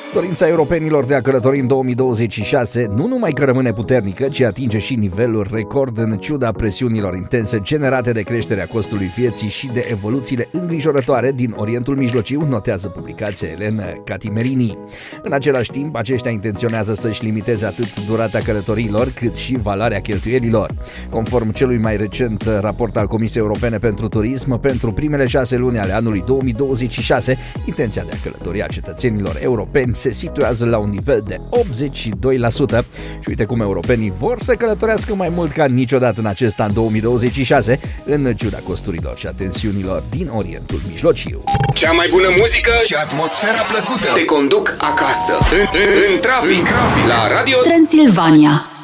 Dorința europenilor de a călători în 2026 nu numai că rămâne puternică, ci atinge și niveluri record în ciuda presiunilor intense generate de creșterea costului vieții și de evoluțiile îngrijorătoare din Orientul Mijlociu, notează publicația Elena Catimerini. În același timp, aceștia intenționează să-și limiteze atât durata călătoriilor, cât și valoarea cheltuielilor. Conform celui mai recent raport al Comisiei Europene pentru Turism, pentru primele 6 luni ale anului 2026, intenția de a călători a cetățenilor europeni se situează la un nivel de 82%. Și uite cum europenii vor să călătorească mai mult ca niciodată în acest an 2026, în ciuda costurilor și a tensiunilor din Orientul Mijlociu. Cea mai bună muzică și atmosfera plăcută te conduc acasă, în trafic, la Radio Transilvania.